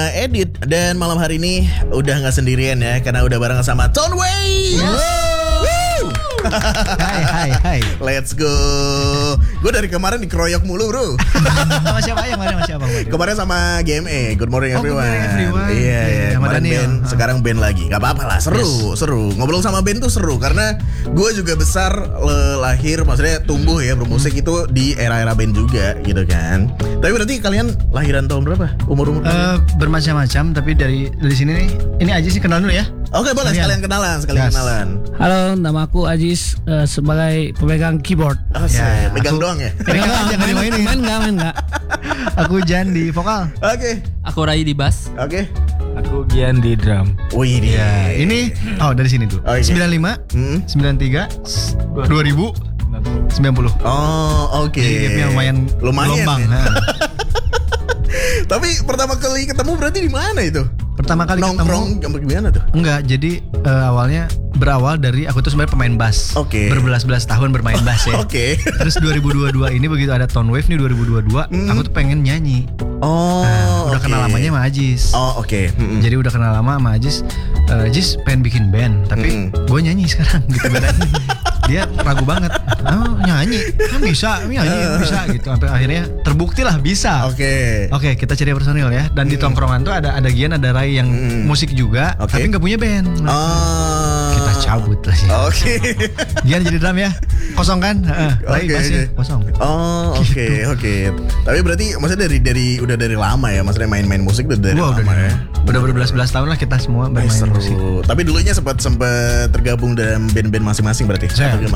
Edit, dan malam hari ini udah nggak sendirian ya, karena udah bareng sama Tonway. Hai. Let's go. Gue dari kemarin dikeroyok mulu bro. Sama siapa yang mana? Kemarin sama GME, Good Morning Everyone. Good Morning Everyone. Iya. Sama Kemarin Daniel. band, sekarang band lagi. Gak apa-apa lah, seru. Ngobrol sama band tuh seru karena gue juga besar lahir, maksudnya tumbuh ya bermusik itu di era-era band juga gitu kan. Tapi berarti kalian lahiran tahun berapa? Umur kalian? Bermacam-macam, tapi dari sini nih, ini aja sih kenal dulu ya. Oke, boleh sekalian kenalan. Halo, nama aku Ajis sebagai pemegang keyboard. Ya, megang doang ya. Jangan dimainin. Main enggak. Aku Jan di vokal. Oke. Aku Rai di bass. Oke. Aku Gian di drum. Wih, Ya, ini dari sini tuh. Oke. 95, 93, 2000, 90. Oh, oke. Jadi gapnya lumayan gelombang. ya. Nah. Tapi pertama kali ketemu berarti di mana itu? Pertama kali Nongkrong gimana tuh? Enggak, jadi awalnya berawal dari aku tuh sebenarnya pemain bass. Oke. Berbelas-belas tahun bermain bass ya. Oke. Terus 2022 ini begitu ada Tonwave nih 2022, aku tuh pengen nyanyi. Oh, Udah oke. kenal lamanya sama Ajis. Oh, oke. Jadi udah kenal lama sama Ajis. Ajis pengen bikin band, tapi gue nyanyi sekarang gitu beneran. Dia ragu banget. Oh, nyanyi kan bisa gitu. Sampai akhirnya terbukti lah bisa. Oke. Oke, kita cari personil ya. Dan di tongkrongan tuh ada Gian, ada Rai yang musik juga, Oke. tapi nggak punya band. Oh. Kita cabut lah sih. Oke. Gian jadi drum ya. Kosong kan? Rai Oke, bassnya oke. kosong. Oh, oke. Tapi berarti maksudnya udah dari lama ya, maksudnya main musik udah dari Gua lama ya. udah berbelas-belas tahun lah kita semua bermain musik. Seru. Tapi dulunya sempat tergabung dalam band-band masing-masing berarti. Saya Atau gimana?